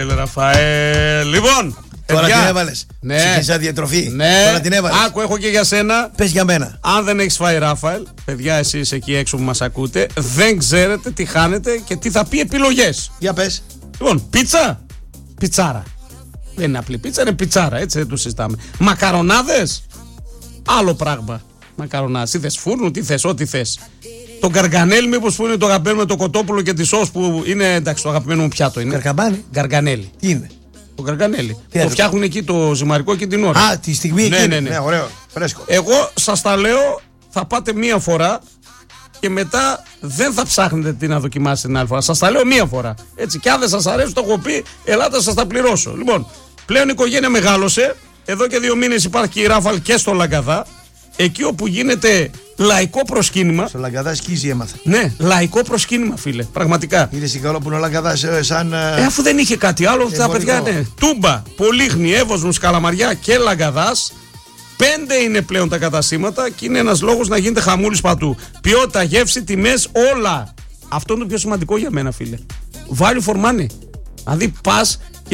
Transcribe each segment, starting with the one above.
Ραφαέλ. Λοιπόν, τώρα παιδιά, την έβαλες. Ναι. Ψυχήσα διατροφή. Ναι. Τώρα την έβαλες. Άκου, έχω και για σένα. Πες για μένα. Αν δεν έχεις φάει Ράφαελ, παιδιά, εσείς εκεί έξω που μας ακούτε, δεν ξέρετε τι χάνετε και τι θα πει επιλογές. Για πες. Λοιπόν, πίτσα. Πιτσάρα. Δεν είναι απλή πίτσα, είναι πιτσάρα, έτσι δεν το συζητάμε. Μακαρονάδες. Άλλο πράγμα. Μακαρονάδες. Τι θες, φούρνου, τι θες, ό,τι θες. Το γκαργανέλι, μήπως που είναι το αγαπημένο με το κοτόπουλο και τη σως που είναι, εντάξει, το αγαπημένο μου πιάτο είναι. Καρκαμπάνι. Γκαργανέλι. Τι είναι. Το γκαργανέλι. Τι Το είναι? φτιάχνουν εκεί το ζυμαρικό και την ώρα. Α, τη στιγμή Ναι, εκείνη. ναι. Ωραίο. Φρέσκο. Εγώ σας τα λέω, θα πάτε μία φορά και μετά δεν θα ψάχνετε τι να δοκιμάσετε την άλλη φορά. Σας τα λέω μία φορά. Έτσι, και αν δεν σας αρέσει, το έχω πει, ελάτε, σας τα πληρώσω. Λοιπόν, πλέον η οικογένεια μεγάλωσε. Εδώ και 2 μήνες υπάρχει και η Ράφαλ και στο Λαγκαδά. Εκεί όπου γίνεται λαϊκό προσκύνημα. Στο Λαγκαδά σκίζει έμαθα. Ναι, λαϊκό προσκύνημα, φίλε. Πραγματικά. Είδε συγκαλό που είναι ο Λαγκαδάς σαν. Αφού δεν είχε κάτι άλλο, τα παιδιά είναι. Τούμπα, Πολύχνη, Εύωσμος, Καλαμαριά και Λαγκαδάς. 5 είναι πλέον τα καταστήματα και είναι ένας λόγος να γίνεται χαμούλης πατού. Ποιότητα, γεύση, τιμές, όλα. Αυτό είναι το πιο σημαντικό για μένα, φίλε. Value for money. Δηλαδή πας και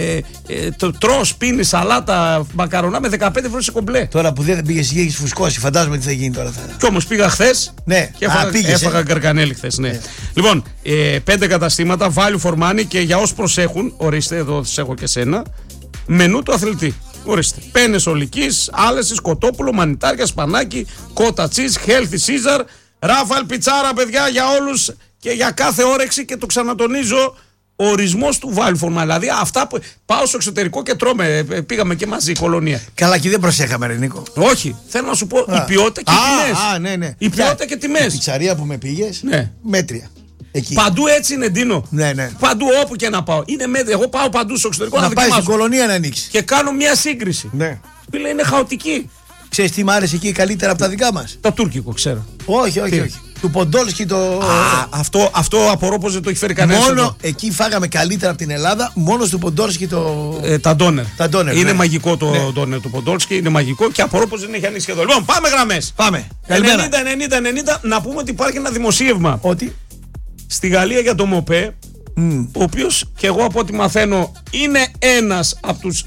τρως, πίνεις σαλάτα, μακαρονά με 15 ευρώ σε κομπλέ. Τώρα που δεν πήγες και έχεις φουσκώσει, φαντάζομαι τι θα γίνει τώρα. Κι όμως πήγα χθες. Ναι, και έφαγα γκαργανέλι χθες. Ναι. Λοιπόν, 5 καταστήματα, value for money και για όσους προσέχουν, ορίστε, εδώ σας έχω και σένα, μενού του αθλητή. Ορίστε. Πένες ολικής, άλεσης, κοτόπουλο, μανιτάρια, σπανάκι, κότα τσίζ, healthy Caesar, Ράφαλ πιτσάρα, παιδιά, για όλους και για κάθε όρεξη και το ξανατονίζω. Ο ορισμός του value for money. Δηλαδή αυτά που πάω στο εξωτερικό και τρώμε. Πήγαμε και μαζί, κολονία. Καλά, και δεν προσέχαμε, ρε Νίκο. Όχι, θέλω να σου πω η ποιότητα και οι τιμές. Ναι. Η ποιότητα και τιμές. Η πιτσαρία που με πήγες, Ναι. μέτρια. Εκεί. Παντού έτσι είναι, Ντίνο. Ναι. Παντού όπου και να πάω. Είναι μέτρια. Εγώ πάω παντού στο εξωτερικό Να να πάει στην δοκιμάσω. κολονία να ανοίξει. Και κάνω μια σύγκριση. Ναι. Φίλε, είναι χαοτική. Ξέρεις τι μ' άρεσε εκεί καλύτερα από τα δικά μας. Τα τουρκικό, ξέρω. Όχι. Του Ποντόλσκι το. Αυτό απορώ πως δεν το έχει φέρει κανένας. Μόνο εκεί φάγαμε καλύτερα από την Ελλάδα, μόνο του Ποντόλσκι το. Τα ντόνερ. ντόνερ, Είναι ναι. μαγικό το Ναι. ντόνερ του Ποντόλσκι, είναι μαγικό και απορώ πως δεν έχει ανοίξει εδώ. Λοιπόν, πάμε γραμμές. Πάμε. 90-90-90, να πούμε ότι υπάρχει ένα δημοσίευμα Ότι. στη Γαλλία για το ΜΟΠΕ, ο οποίος και εγώ από ό,τι μαθαίνω είναι ένας από τους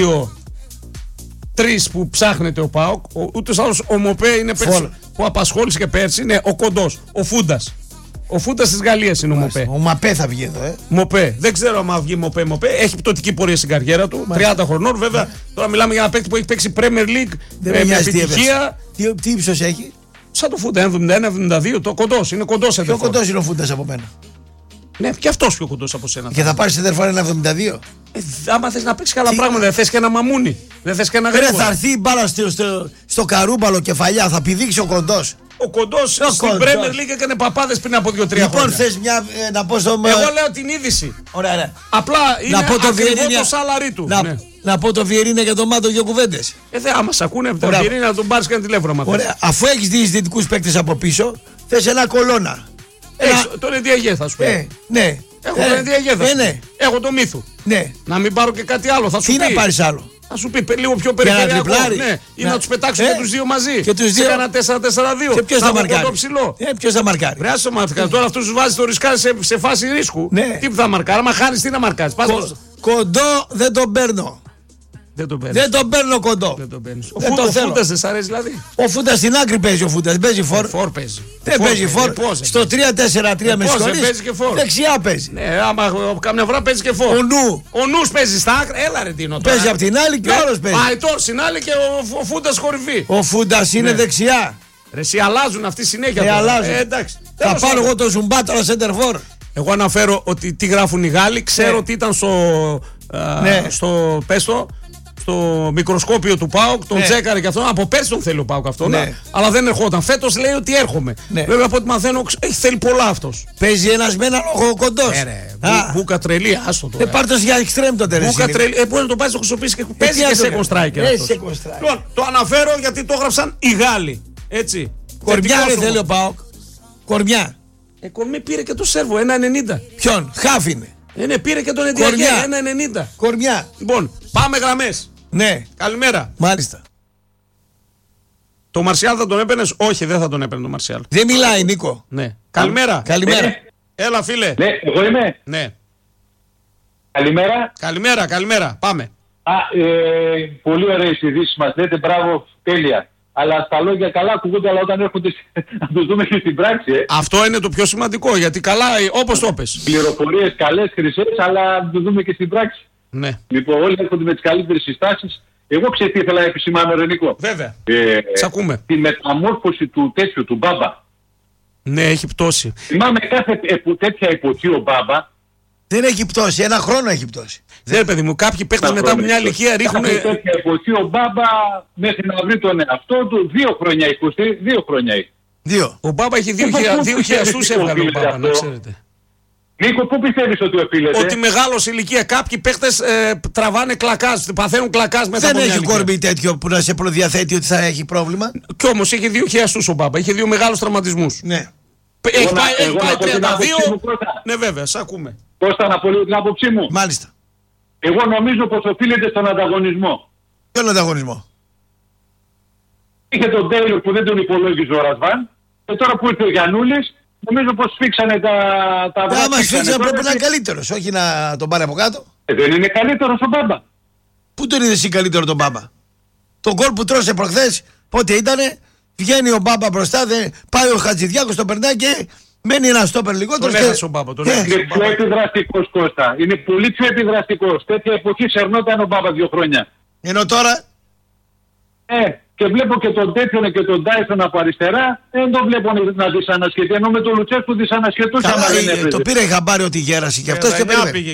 2-3 που ψάχνεται ο ΠΑΟΚ. Ούτως άλλως ο ΜΟΠΕ είναι πέρσι, που απασχόλησε και πέρσι, είναι ο Κοντός, ο Φούντας. Ο Φούντας της Γαλλίας είναι ο ΜΟΠΕ. Ο Μαπέ θα βγει εδώ, ΜΟΠΕ. Δεν ξέρω αν βγει ΜΟΠΕ. Έχει πτωτική πορεία στην καριέρα του. 30 χρονών, βέβαια. Τώρα μιλάμε για ένα παίκτη που έχει παίξει Premier League με επιτυχία. Τι ύψος έχει. Σαν το Φούντα, 71-72. Το Κοντός. Είναι κοντός εδώ. Πιο κοντός είναι ο Φούντας από μένα. Ναι, και αυτός πιο κοντός από σένα. Και θα πάρει σε τερφόρ 1,72. Άμα θες να παίξεις καλά πράγματα, δεν θες και ένα μαμούνι. Δεν θες και ένα γρήγορο. Θα έρθει η μπάλα στο καρούμπαλο κεφαλιά, θα πηδήξει ο κοντός. Ο Κοντός στην Premier League έκανε παπάδες πριν από 2-3 χρόνια. Λοιπόν, θες να πω στο. Εγώ λέω την είδηση. Ωραία. Απλά είναι ακριβό το σάλαρι του. Να πω το Βιερίνα για το Μάτο 2 κουβέντες. Άμα σ' ακούνε από το Βιερίνα να τον πάρεις και ένα τηλέφωνο. Ωραία. Αφού έχεις δει δυτικούς παίκτες από πίσω, θες ένα κολόνα. Τον Εντιαγέ θα σου πει. Ναι. Έχω τον Εντιαγέ. Ναι. Έχω το Μύθου. Ναι. Να μην πάρω και κάτι άλλο. Θα σου πει. Τι να πάρεις άλλο. Θα σου πει λίγο πιο περιφερειακό. Ναι. Ή να τους πετάξουμε τους δύο μαζί. Και τους δύο. Σε ένα 4-4-2. Και ποιος θα μαρκάρει. Ποιος θα μαρκάρει. Βρεάσαι το μαρκάρει. Τώρα αυτούς τους βάζεις το ρισκάρι σε φάση ρίσκου. Ναι. Τι θα μαρκάρει. Άμα χάνεις, τι να μαρκάρεις. Κοντό δεν τον παίρνω. Δεν τον παίρνω κοντό. Ο Φούντας δεν σ' αρέσει δηλαδή. Ο Φούντας στην άκρη παίζει ο Φούντας. Παίζει φορ. Δεν παίζει φορ. Στο 3-4-3 με συγχωρείς. Δεξιά παίζει. Ναι, άμα καμιά φορά παίζει και φορ. Ο νους παίζει στα άκρα. Έλα ρε Τίνο. Παίζει απ' την άλλη και όλος παίζει. Αετός στην άλλη και ο Φούντας κορυφή. Ο Φούντας είναι δεξιά. Ρε εσύ αλλάζουν αυτοί συνέχεια. Εντάξει. Θα πάρω εγώ το Ζουμπάτορα center for. Εγώ αναφέρω ότι τι γράφουν οι Γάλλοι. Ξέρω ότι ήταν στο πέστο. Στο μικροσκόπιο του ΠΑΟΚ, τον τσέκαρε και αυτό. Από πέρσι τον θέλει ο ΠΑΟΚ αυτό. Αλλά δεν ερχόταν. Φέτος λέει ότι έρχομαι. Βέβαια από ό,τι μαθαίνω, θέλει πολλά αυτός. Παίζει ένας με έναν λόγο κοντός. Μπούκα τρελή, άστο τώρα. Πάρτος για εξτρέμ τότε. Μπούκα τρελή. Μπορεί να το πάει να το χρησιμοποιήσει και παίζει και second striker. Λοιπόν, το αναφέρω γιατί το έγραψαν οι Γάλλοι. Έτσι. Κορμιά δεν θέλει ο ΠΑΟΚ. Κορμιά. Κορμί πήρε και το Σέρβο, 1,90. Ποιον, Χάφ είναι. Ναι, πήρε και τον Εντιαγέ, 1,90. Κορμιά. Λοιπόν, πάμε γραμμές. Ναι. Καλημέρα. Μάλιστα. Το Μαρσιάλ θα τον έπαιρνες? Όχι, δεν θα τον έπαιρνε το Μαρσιάλ. Δεν μιλάει, Νίκο. Ναι. Καλημέρα. Καλημέρα. Έλα, φίλε. Ναι, εγώ είμαι. Ναι. Καλημέρα. Πάμε. Πολύ ωραίες ειδήσεις μας λέτε, μπράβο, τέλεια. Αλλά στα λόγια καλά ακούγονται, αλλά όταν έρχονται να το δούμε και στην πράξη. Αυτό είναι το πιο σημαντικό, γιατί καλά, όπως το πες. Πληροφορίες καλές, χρυσές, αλλά να το δούμε και στην πράξη. Ναι. Λοιπόν, όλοι έρχονται με τις καλύτερες συστάσεις. Εγώ ξέρω τι ήθελα να επισημάνω, Ρενικό. Βέβαια. Σ' ακούμε. Τη μεταμόρφωση του τέτοιου, του Μπάμπα. Ναι, έχει πτώσει. Θυμάμαι κάθε τέτοια εποχή ο Μπάμπα. Δεν έχει πτώσει, ένα χρόνο έχει πτώσει. Δεν, παιδί μου, κάποιοι παίκτες μετά από μια ηλικία ρίχνουν. Κάθε τέτοια εποχή ο Μπάμπα μέχρι να βρει τον εαυτό του, 2 χρόνια έχει. 2 χρόνια έχει. Ο Μπάμπα έχει 2 χιλιαστούς έβγαλε ο Μπάμπα, να ξέρετε. Νίκο, πού πιστεύεις ότι οφείλεται? Ότι μεγάλο σε ηλικία κάποιοι παίχτες τραβάνε κλακάζ, παθαίνουν κλακάζ μετά από μια ηλικία. Δεν έχει κορμί τέτοιο που να σε προδιαθέτει ότι θα έχει πρόβλημα. Κι όμως έχει 2 χιλιαστούς ο Μπάμπα, είχε 2 μεγάλους τραυματισμούς. Ναι. Έχει πάει 32. Ναι, βέβαια, σ' ακούμε. Κώστα, να πω λίγο την άποψή μου. Μάλιστα. Εγώ νομίζω πως οφείλεται στον ανταγωνισμό. Ποιον ανταγωνισμό? Είχε τον Τέιλορ που δεν τον υπολόγιζε ο Ρασβάν. Και τώρα που ήρθε ο Γιαννούλης, νομίζω πως σφίξανε τα βράδια. Άμα σφίξανε πρέπει να είναι καλύτερος, όχι να τον πάρει από κάτω. Δεν είναι καλύτερος ο Μπάμπα. Πού τον είδες εσύ καλύτερο τον Μπάμπα? Το γκολ που τρώσε προχθές, πότε ήτανε? Βγαίνει ο Μπάμπα μπροστά, πάει ο Χατζηδιάκος, τον περνάει και μένει ένα στόπερ λιγότερο. Τον έχασε ο Μπάμπα. Είναι πιο επιδραστικός, Κώστα. Είναι πολύ πιο επιδραστικός. Τέτοια εποχή σερνόταν ο Μπάμπα 2 χρόνια. Ενώ τώρα. Και βλέπω και τον Τέτιον και τον Τάισον από αριστερά. Δεν τον βλέπω να δυσανασχετεί. Ενώ με τον Λουτσέσκου δυσανασχετούσαν. Το πήρε χαμπάρι ότι γέρασε και αυτό και πήγε.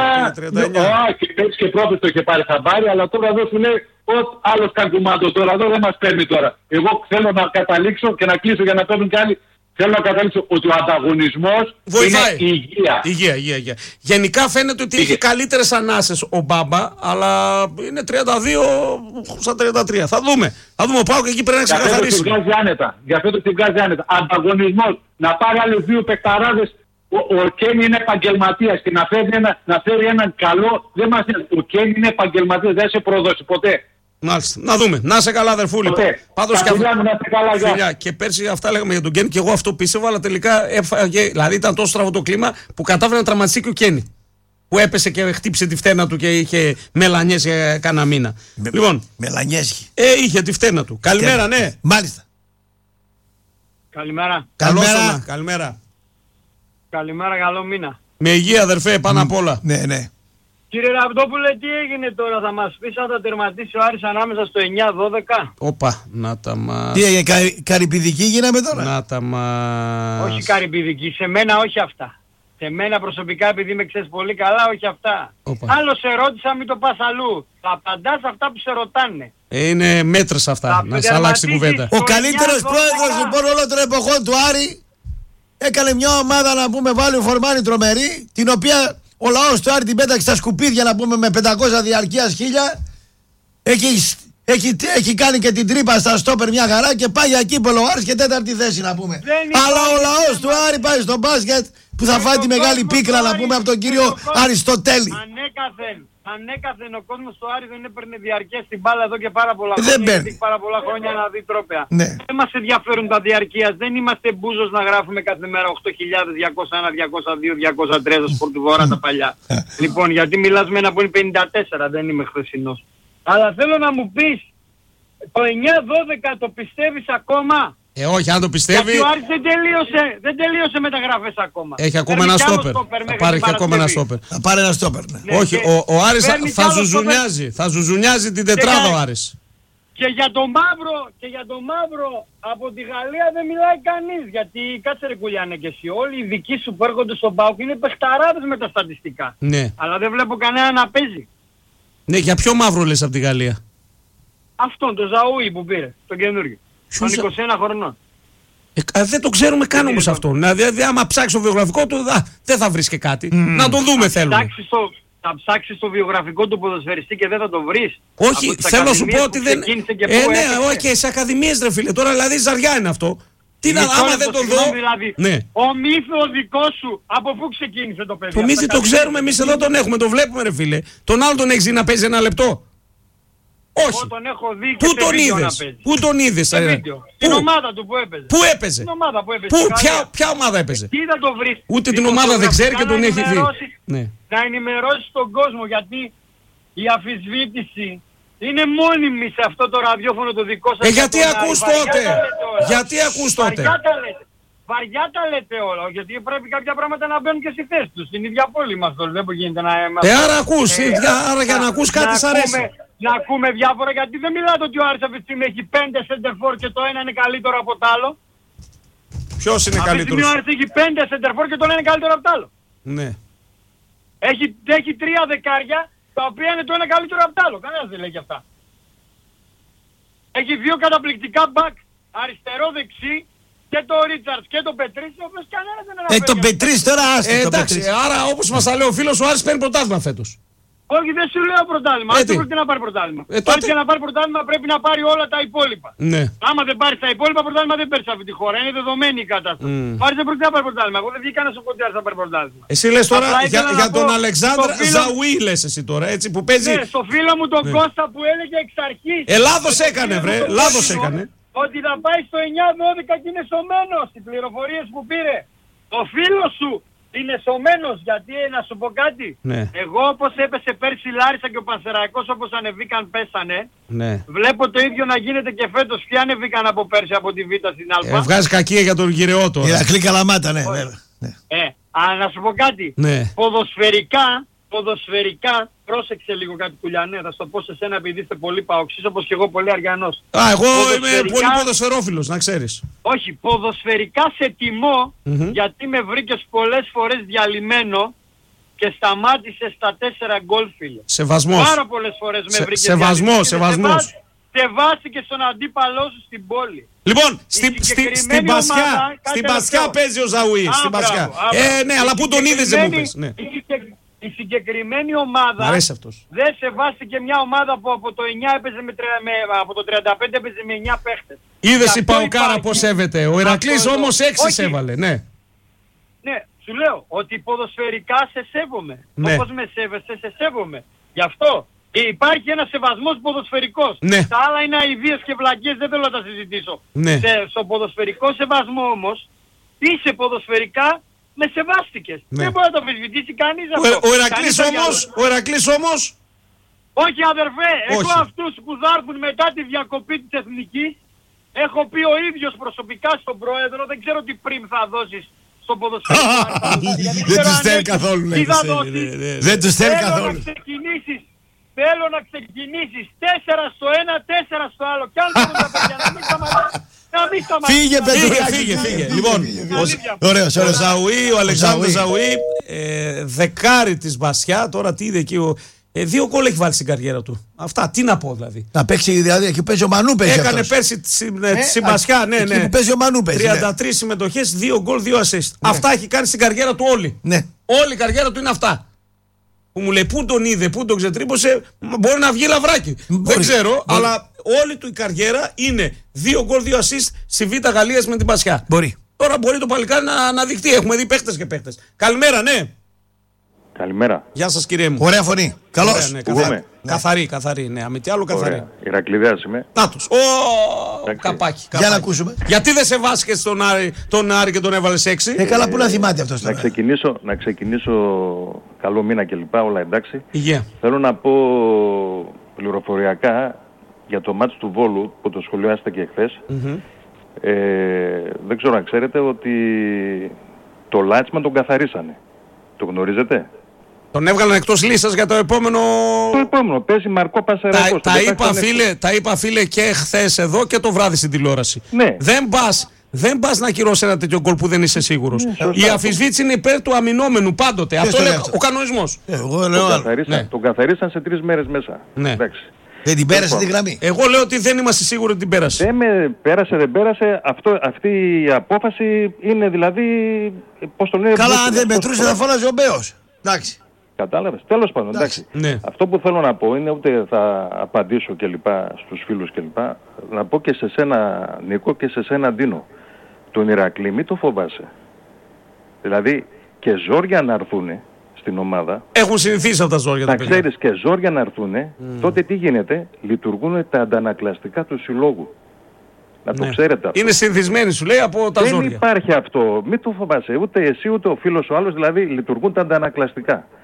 Και πέρσι και πρώτος το είχε πάρει χαμπάρι. Αλλά τώρα εδώ σου λέει άλλος κανκουμάτο τώρα. Εδώ δεν μας παίρνει τώρα. Εγώ θέλω να καταλήξω και να κλείσω για να παίρνουν κι άλλοι. Θέλω να καταλήξω ότι ο ανταγωνισμός βοηθάει. Είναι υγεία. Γενικά φαίνεται ότι έχει καλύτερες ανάσες ο Μπάμπα, αλλά είναι 32 στα 33. Θα δούμε. Ο ΠΑΟΚ εκεί πρέπει να ξεκαθαρίσει. Για φέτος την βγάζει άνετα. Ανταγωνισμός. Να πάρει άλλους 2 παικταράδες. Ο Κένι είναι επαγγελματίας και να φέρει έναν καλό. Δεν μας είναι. Ο Κένι είναι επαγγελματίας. Δεν σε προδώσει ποτέ. Μάλιστα. Να δούμε. Να είσαι καλά, αδερφούλη. Πάντως και πέρσι αυτά λέγαμε για τον Κένι και εγώ αυτό πίστευα, αλλά τελικά έφαγε. Δηλαδή ήταν τόσο στραβό το κλίμα που κατάφερε να τραυματιστεί και ο Κένι. Που έπεσε και χτύπησε τη φτέρνα του και είχε μελανιές για κάνα μήνα. Λοιπόν. Μελανιές. Είχε τη φτέρνα του. Καλημέρα, ναι. Μάλιστα. Καλημέρα. Καλημέρα, καλό μήνα. Με υγεία, αδερφέ, πάνω απ' όλα. Ναι. Κύριε Ραπτόπουλε, τι έγινε τώρα, θα μας πεις αν θα τερματίσει ο Άρης ανάμεσα στο 9-12? Όπα, να τα μας. Τι έγινε, καρυπηδική γίναμε τώρα? Να τα μας. Όχι καρυπηδική, σε μένα όχι αυτά. Σε μένα προσωπικά, επειδή με ξέρεις πολύ καλά, όχι αυτά. Άλλο σε ρώτησα, μην το πας αλλού. Θα απαντάς αυτά που σε ρωτάνε. Είναι μέτρες αυτά, να σε αλλάξει την κουβέντα. Ο καλύτερος πρόεδρος λοιπόν όλων των εποχών του Άρη έκανε μια ομάδα, να πούμε, value for money τρομερή, την οποία ο λαός του Άρη την πέταξε στα σκουπίδια, να πούμε, με 500 διαρκείας 1000. Έχει κάνει και την τρύπα στα στόπερ μια χαρά και πάει για κύπελλο ο Άρης και 4η θέση, να πούμε. Αλλά ο λαός του Άρη πάει στο μπάσκετ που θα φάει τη μεγάλη πίκρα, να πούμε, από τον κύριο Αριστοτέλη. Ανέκαθεν ο κόσμος του Άρη δεν έπαιρνε διαρκές στην μπάλα εδώ και πάρα πολλά χρόνια. Δεν παίρνει. Πάρα πολλά χρόνια να δει τρόπαια. Ναι. Δεν μας ενδιαφέρουν τα διαρκείας. Δεν είμαστε μπούζος να γράφουμε κάθε μέρα 8.201, 202, 203 στα σπορ του Βορρά τα παλιά. Λοιπόν, γιατί μιλάς με ένα που είναι 54, δεν είμαι χθεσινός. Αλλά θέλω να μου πεις, το 9-12 το πιστεύεις ακόμα? Όχι, αν το πιστεύει. Γιατί ο Άρης δεν τελείωσε μεταγραφές ακόμα. Έχει ακόμα ένα στόπερ. Θα πάρει και ακόμα ένα στόπερ. Θα πάρει ένα στόπερ, ναι. Όχι, ο Άρης θα ζουζουνιάζει την τετράδα ο Άρης. Και για τον Μαύρο από τη Γαλλία δεν μιλάει κανείς. Γιατί κάτσε ρε Κουλιάνε και εσύ. Όλοι οι δικοί σου που έρχονται στον ΠΑΟΚ είναι παιχταράδες με τα στατιστικά. Ναι. Αλλά δεν βλέπω κανένα να παίζει. Ναι, για ποιο Μαύρο λες από τη Γαλλία? Αυτόν, το Ζαούι που πήρε, τον καινούργιο. Τον 21 χρονών. Δεν το ξέρουμε καν όμως αυτό. Δηλαδή, άμα ψάξει το βιογραφικό του, δεν θα βρεις και κάτι. Να τον δούμε θέλουμε. Θα ψάξεις το βιογραφικό του ποδοσφαιριστή και δεν θα το βρεις. Όχι, θέλω να σου πω ότι δεν. Ναι, όχι, σε ακαδημίες ρε φίλε. Τώρα δηλαδή ζαριά είναι αυτό. Τι να, άμα δεν τον δω. Δηλαδή, ναι. Ο μύθο δικό σου, από πού ξεκίνησε το παιδί? Το μύθο το ξέρουμε εμείς εδώ, τον έχουμε, το βλέπουμε ρε φίλε. Τον άλλο τον έχεις δει να παίζει ένα λεπτό? Όχι. Εγώ τον έχω δει και πού τον είδες? Πού τον είδες? Την ομάδα του που έπαιζε. Πού έπαιζε? Την ομάδα που έπαιζε. Ποια ομάδα έπαιζε? Τι θα το βρεις? Ούτε την ομάδα δεν ξέρει και τον έχει δει. Ναι. να ενημερώσεις τον κόσμο, γιατί η αμφισβήτηση είναι μόνιμη σε αυτό το ραδιόφωνο το δικό σας. Γιατί ακούς τότε. Γιατί ακούς τότε. Βαριά τα λέτε όλα, γιατί πρέπει κάποια πράγματα να μπαίνουν και στη θέση τους. Στην ίδια πόλη μας τώρα, δεν γίνεται να... άρα ακούς, άρα για να ακούς κάτι σ' αρέσει. Να ακούμε διάφορα, γιατί δεν μιλάτε ότι ο Άρης αυτή τη στιγμή έχει 5 center for και το ένα είναι καλύτερο από το άλλο. Ποιος είναι καλύτερος? Αυτή τη στιγμή ο Άρης έχει 5 center for και το ένα είναι καλύτερο από το άλλο. Ναι. Έχει 3 δεκάρια, τα οποία είναι το ένα καλύτερο από το άλλο. Κανένας δεν λέει και αυτά. Έχει 2 καταπληκτικά back, αριστερό δεξί, και το Ρίτσαρτς και το Πετρίσι, όπως κανένας δεν αναφέρει. Το Πετρίσι τώρα άστο. Εντάξει, άρα όπως μας τα λέει ο φίλος, ο Άρης παίρνει πρωτάθλημα φέτος. Όχι, δεν σου λέω πρωτάθλημα. Αν δεν πρέπει να πάρει πρωτάθλημα. Τότε για να πάρει πρωτάθλημα πρέπει να πάρει όλα τα υπόλοιπα. Ναι. Άμα δεν πάρει τα υπόλοιπα, πρωτάθλημα δεν παίρνει αυτή τη χώρα. Είναι δεδομένη η κατάσταση. Πάρει δεν πρέπει να πάρει πρωτάθλημα. Εγώ δεν βγήκα να σου πω ότι Άρης θα πάρει πρωτάθλημα. Εσύ λες τώρα για τον Αλεξάνδρα Ζαουί, λες εσύ τώρα, έτσι που παίζει. Ναι, στο φίλο μου τον Κώστα που έλεγε εξ αρχής. Λάθος έκανε, βρε, λάθος έκανε. Ότι θα πάει στο 9-12 και είναι σωμένος. Οι πληροφορίες που πήρε. Ο φίλος σου είναι σωμένος, γιατί να σου πω κάτι. Ναι. Εγώ όπως έπεσε πέρσι η Λάρισα και ο Πανσεραϊκός όπως ανεβήκαν πέσανε. Ναι. Βλέπω το ίδιο να γίνεται και φέτος. Ποιοι ανεβήκαν από πέρσι από τη Β στην Α. Βγάζει κακία για τον γυρεό τώρα. Ηρακλή Καλαμάτα, ναι. Να σου πω κάτι. Ναι. Ποδοσφαιρικά, πρόσεξε λίγο κάτι Κουλιανέ, θα σου το πω σε σένα επειδή είστε πολύ παοξής όπως και εγώ πολύ αριανός. Εγώ είμαι πολύ ποδοσφαιρόφιλος, να ξέρεις. Όχι, ποδοσφαιρικά σε τιμώ, γιατί με βρήκες πολλές φορές διαλυμένο και σταμάτησες στα 4 γκολ, φίλε. Σεβασμός. Πάρα πολλές φορές με βρήκες σεβασμός. Σεβάστηκες στον αντίπαλό σου στην πόλη. Λοιπόν, στην Πασιά παίζει ο Ζαουί. Στην Πασιά. Ναι, αλλά πού τον είδες δεν μου πες. Η συγκεκριμένη ομάδα δεν σεβάστηκε μια ομάδα που από το 9 έπαιζε από το 35 έπαιζε με 9 παίχτες. Είδες η Παοκάρα πως σέβεται. Ο Ηρακλής όμως 6 έβαλε, ναι. Ναι, σου λέω ότι ποδοσφαιρικά σε σέβομαι. Όπως με σέβεσαι, σε σέβομαι. Γι' αυτό υπάρχει ένας σεβασμός ποδοσφαιρικός. Ναι. Τα άλλα είναι αηδίες και βλακίες, δεν θέλω να τα συζητήσω. Ναι. Στο ποδοσφαιρικό σεβασμό όμως, είσαι ποδοσφαιρικά, με σεβάστηκες. Ναι. Δεν μπορεί να το αμφισβητήσει κανείς αυτό. Ο Ηρακλής όμως. Όχι αδερφέ, εγώ αυτούς που θα έρθουν μετά τη διακοπή της Εθνικής, έχω πει ο ίδιος προσωπικά στον Πρόεδρο, δεν ξέρω τι πριμ θα δώσεις στον ποδοσφαιρικό. Δεν τους θέλει καθόλου. Δεν τους θέλει καθόλου. Θέλω να ξεκινήσεις 4 στο ένα, 4 στο άλλο. Κι αν δεν τα παιδιά να μην σταματήσει. Φύγε, φύγε. Λοιπόν, ο Αλεξάνδρος Ζαουί, δεκάρι της Βασιά, τώρα τι είδε εκεί, 2 γκολ έχει βάλει στην καριέρα του. Αυτά, τι να πω δηλαδή. Να παίξει δηλαδή, εκεί παίζει ο Μανού παίζει. Έκανε πέρσι στη Βασιά, ναι. Εκεί παίζει ο Μανού παίζει. 33 συμμετοχές, 2 γκολ, 2 assist. Αυτά έχει κάνει στην καριέρα του όλη. Όλη η καριέρα του είναι αυτά. Που μου λέει πού τον είδε, πού τον ξετρύπωσε, μπορεί να βγει λαβράκι. Δεν ξέρω, αλλά όλη του η καριέρα είναι 2 γκολ, 2 assist στη Β' Γαλλίας με την Πασιά. Μπορεί. Τώρα μπορεί το παλικάρι να δειχτεί. Έχουμε δει παίχτες και παίχτες. Καλημέρα, ναι. Καλημέρα. Γεια σας κύριε μου. Ωραία φωνή. Καλώς. Καθαρή, ναι. Αμετή άλλο καθαρή. Ηρακλειδέας είμαι. Νάτος. Καπάκι. Για να ακούσουμε. Γιατί δεν σε βάσκες τον Άρη και τον έβαλες 6. Καλά που να θυμάται αυτός τώρα. Να ξεκινήσω καλό μήνα και λοιπά, όλα εντάξει. Υγεία. Θέλω να πω πληροφοριακά για το μάτς του Βόλου που το σχολιάσατε και χθες. Δεν ξέρω αν ξέρετε ότι το Λάτσμαν τον καθαρίσανε. Το γνωρίζετε? Τον έβγαλαν εκτός λίστας για το επόμενο. Το επόμενο, παίζει Μαρκό Πανσεραϊκός. Τα είπα φίλε και χθες εδώ και το βράδυ στην τηλεόραση. Ναι. Δεν πας να ακυρώσεις ένα τέτοιο γκολ που δεν είσαι σίγουρος. Η αμφισβήτηση είναι υπέρ του αμυνόμενου πάντοτε. Αυτό λέει ο κανονισμός. Τον καθαρίσαν σε 3 μέρες μέσα. Ναι. Εντάξει. Δεν την πέρασε τη γραμμή. Εγώ λέω ότι δεν είμαστε σίγουροι ότι την πέρασε. Δεν πέρασε. Αυτή η απόφαση είναι δηλαδή. Πώς το λένε. Καλά, αν δεν μετρούσε θα φώναζε ο Μπέος. Εντάξει. Κατάλαβες. Τέλος πάντων. Εντάξει. Ναι. Αυτό που θέλω να πω είναι ούτε θα απαντήσω και λοιπά στους φίλους και λοιπά. Να πω και σε σένα Νίκο και σε σένα Ντίνο. Τον Ηρακλή μην το φοβάσαι. Δηλαδή και ζόρια να έρθουνε στην ομάδα. Έχουν συνηθίσει αυτά τα ζόρια. Να ξέρεις και ζόρια να έρθουνε, τότε τι γίνεται, λειτουργούν τα αντανακλαστικά του συλλόγου. Να το ξέρετε αυτό. Είναι συνηθισμένοι σου λέει από τα ζόρια. Δεν υπάρχει αυτό. Μην το φοβάσαι. Ούτε εσύ ούτε ο φίλος ο άλλος, δηλαδή λειτουργούν τα αντανακλαστικά.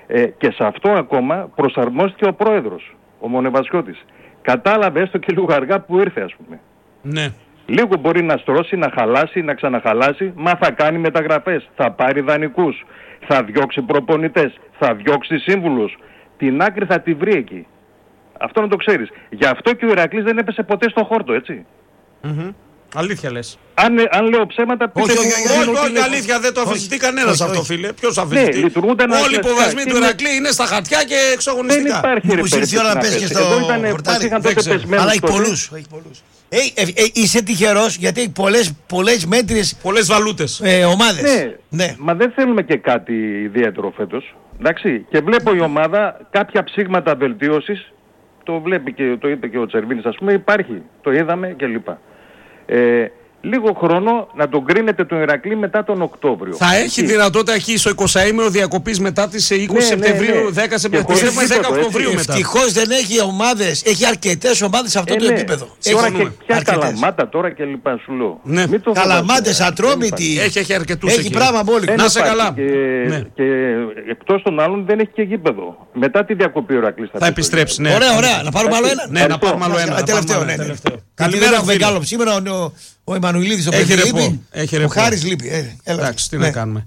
Και σε αυτό ακόμα προσαρμόστηκε ο πρόεδρος, ο Μονεβασιώτης. Κατάλαβε έστω και λίγο αργά που ήρθε, ας πούμε. Ναι. Λίγο μπορεί να στρώσει, να χαλάσει, να ξαναχαλάσει, μα θα κάνει μεταγραφές, θα πάρει δανεικούς, θα διώξει προπονητές, θα διώξει σύμβουλους. Την άκρη θα τη βρει εκεί. Αυτό να το ξέρεις. Γι' αυτό και ο Ηρακλής δεν έπεσε ποτέ στο χόρτο, έτσι. Αλήθεια λες. Αν λέω ψέματα, όχι, αλήθεια, δεν το αφισιστεί κανένας αυτό, φίλε. Ποιος αφισιστεί? Όλοι οι υποβασμοί του Ηρακλή είναι στα χαρτιά και εξογωνιστικά. Δεν υπάρχει, Μήπως ήρθε η ώρα να πες και στο χορτάρι. Αλλά έχει πολλούς. Είσαι τυχερός γιατί έχει πολλές μέτριες, πολλές βαλούτες ομάδες. Ναι, μα δεν θέλουμε και κάτι ιδιαίτερο φέτος. Εντάξει, και βλέπω η ομάδα κάποια ψήγματα βελτίωσης. Το βλέπει και το είπε και ο Τσερβίνης, ας πούμε, υπάρχει. Το είδαμε κλπ. Λίγο χρόνο να τον κρίνετε τον Ηρακλή μετά τον Οκτώβριο. Θα έχει δυνατότητα εκεί στο 20ήμερο διακοπής μετά τις 20 Σεπτεμβρίου, 10 Σεπτεμβρίου, 10 Οκτωβρίου μετά. Ευτυχώς δεν έχει ομάδες, έχει αρκετές ομάδες σε αυτό το επίπεδο. Τώρα και ποια Καλαμάτα τώρα και λοιπά σου λέω. Ναι. Καλαμάτες, Ατρόμητοι. Έχει αρκετούς. Έχει πράγμα πολύ. Να σε καλά. Και εκτός των άλλων δεν έχει και γήπεδο. Μετά τη διακοπή ο Ηρακλής θα επιστρέψει. Ωραία. Να πάρουμε άλλο ένα. Ναι, να πάρουμε άλλο ένα. Τελευταίο. Καλημέρα, Μεγάλο. Σήμερα ο Εμμανουηλίδης ο παιδί λείπει. Ο Χάρης λείπει. Εντάξει, τι να κάνουμε.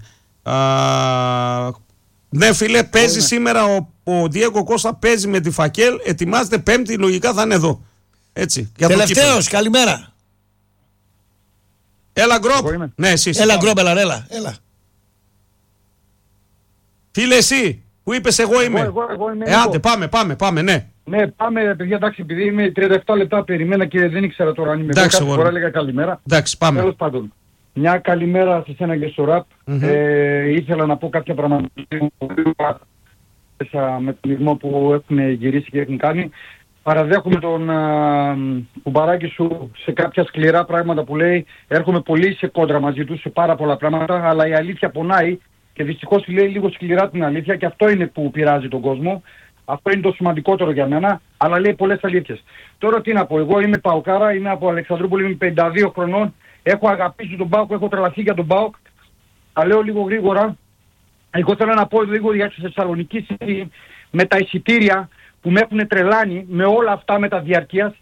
Ναι, φίλε, παίζει σήμερα ο Ντιέγκο Κώστα, παίζει με τη Φακέλ. Ετοιμάζεται Πέμπτη, λογικά θα είναι εδώ. Έτσι. Τελευταίος, καλημέρα. Έλα, Γκρόπ. Ναι, εσύ. Έλα, Γκρόπ, έλα. Φίλε, εσύ που είπες εγώ είμαι. Εγώ είμαι. Άντε, πάμε, ναι. Ναι, πάμε, παιδιά, εντάξει, επειδή είμαι 37 λεπτά περιμένα και δεν ήξερα τώρα αν είμαι εγώ. Κάθε φορά έλεγα καλημέρα. Εντάξει, πάμε. Τέλος πάντων, μια καλημέρα σε σένα και στο ραπ. Ήθελα να πω κάποια πράγματα με τον ρυθμό που έχουν γυρίσει και έχουν κάνει. Παραδέχομαι τον κουμπαράκι σου σε κάποια σκληρά πράγματα που λέει. Έρχομαι πολύ σε κόντρα μαζί του σε πάρα πολλά πράγματα, αλλά η αλήθεια πονάει και δυστυχώς λέει λίγο σκληρά την αλήθεια και αυτό είναι που πειράζει τον κόσμο. Αυτό είναι το σημαντικότερο για μένα, αλλά λέει πολλές αλήθειες. Τώρα τι να πω, εγώ είμαι Παοκάρα, είμαι από Αλεξανδρούπολη, είμαι 52 χρονών, έχω αγαπήσει τον ΠΑΟΚ, έχω τρελαθεί για τον ΠΑΟΚ. Τα λέω λίγο γρήγορα. Εγώ θέλω να πω λίγο για τη Θεσσαλονίκη με τα εισιτήρια που με έχουν τρελάνει, με όλα αυτά με τα διαρκείας.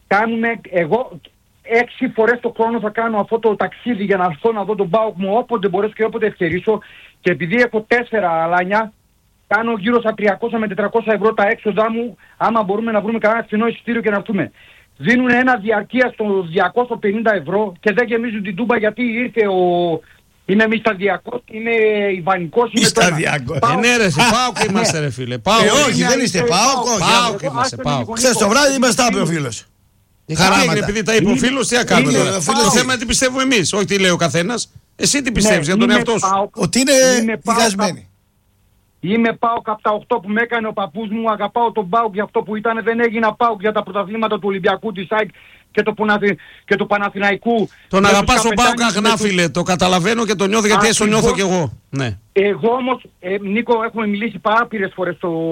Εγώ 6 φορές το χρόνο θα κάνω αυτό το ταξίδι για να έρθω να δω τον ΠΑΟΚ μου όποτε μπορέσω και όποτε ευκαιρίσω. Και επειδή έχω 4 αλάνια, κάνω γύρω στα 300 με 400 ευρώ τα έξοδά μου, άμα μπορούμε να βρούμε κανένα φθηνό εισιτήριο και να έρθουμε. Δίνουν ένα διαρκεία στο 250 ευρώ και δεν γεμίζουν την τούμπα γιατί ήρθε είναι μυσταδιακός, είναι ιβανικός, είναι μυσταδιακός. Ναι ρε, ΠΑΟΚ είμαστε ρε φίλε. Όχι, δεν είστε ΠΑΟΚ. Είμαστε ΠΑΟΚ. Χθες το βράδυ είμαστε άπλο φίλος. Επειδή τα είπε ο φίλος, τι θα κάνουμε τώρα. Το θέμα είναι τι πιστεύουμε εμείς, όχι τι λέει ο καθένας. Εσύ τι πιστεύεις για τον εαυτό σου? Ότι είναι πηγασμένοι. Είμαι ΠΑΟΚ από τα 8 που με έκανε ο παππούς μου, αγαπάω τον ΠΑΟΚ για αυτό που ήταν, δεν έγινα ΠΑΟΚ για τα πρωταθλήματα του Ολυμπιακού, της ΑΕΚ και του Παναθηναϊκού. Τον αγαπάς τον ΠΑΟΚ αγνά φίλε, το καταλαβαίνω και το νιώθω γιατί έτσι το νιώθω κι εγώ. Ναι. Εγώ όμως, Νίκο, έχουμε μιλήσει παράπειρες φορές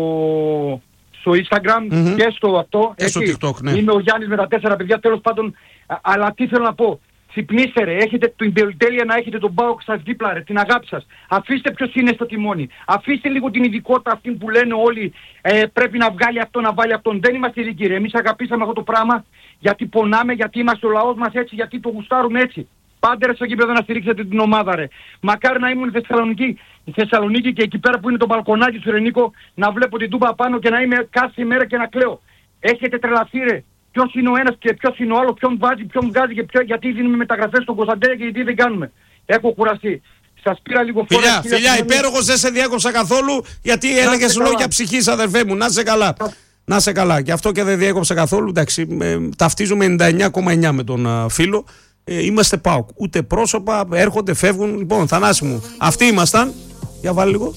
στο Instagram και στο αυτό. Και στο TikTok, ναι. Είμαι ο Γιάννης με τα 4 παιδιά, τέλος πάντων, αλλά τι θέλω να πω. Ξυπνήστε ρε, έχετε την πολυτέλεια να έχετε τον ΠΑΟΚ σας δίπλα ρε, την αγάπη σας. Αφήστε ποιος είναι στο τιμόνι. Αφήστε λίγο την ειδικότητα αυτή που λένε όλοι πρέπει να βγάλει αυτό, να βάλει αυτόν. Δεν είμαστε ειδικοί ρε, εμείς αγαπήσαμε αυτό το πράγμα γιατί πονάμε, γιατί είμαστε ο λαός μας έτσι, γιατί το γουστάρουμε έτσι. Πάντε ρε στο γήπεδο να στηρίξετε την ομάδα ρε. Μακάρι να ήμουν η Θεσσαλονίκη και εκεί πέρα που είναι το μπαλκονάκι του Ρενίκο να βλέπω την τούμπα πάνω και να είμαι κάθε μέρα και να κλαίω. Έχετε τρελαθεί ρε. Ποιος είναι ο ένας και ποιος είναι ο άλλος, ποιον βάζει, ποιον βγάζει και γιατί δίνουμε μεταγραφές στον Κωνσταντέλια και γιατί δεν κάνουμε. Έχω κουραστεί. Σας πήρα λίγο φορά. Φιλιά, υπέροχος, δεν σε διάκοψα καθόλου γιατί έλεγες λόγια ψυχής αδερφέ μου. Να σε καλά. Να σε καλά. Και αυτό και δεν διέκοψα καθόλου. Εντάξει, ταυτίζουμε 99,9 με τον φίλο. Είμαστε ΠΑΟΚ. Ούτε πρόσωπα έρχονται, φεύγουν. Λοιπόν, Θανάση μου, αυτοί ήμασταν. Για βάλει λίγο.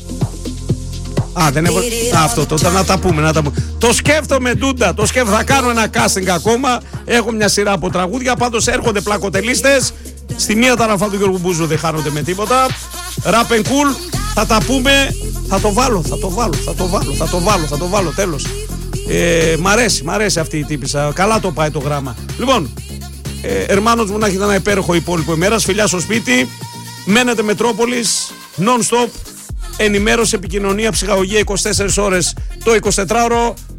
Δεν έχω. Αυτό τότε να τα πούμε. Το σκέφτομαι ντούντα. Θα κάνω ένα casting ακόμα. Έχω μια σειρά από τραγούδια. Πάντως έρχονται πλακοτελίστες. Στη μία τα ραφά του Γιώργου Μπούζου δεν χάνονται με τίποτα. Rap and cool. Θα τα πούμε. Θα το βάλω. Τέλος. Μ' αρέσει αυτή η τύπισσα. Καλά το πάει το γράμμα. Λοιπόν, ερμάνος μου να έχετε ένα υπέροχο υπόλοιπο ημέρας. Φιλιά στο σπίτι. Μένετε Μετρόπολης. Non-stop. ενημέρωση, επικοινωνία, ψυχαγωγία 24 ώρες το 24ωρο.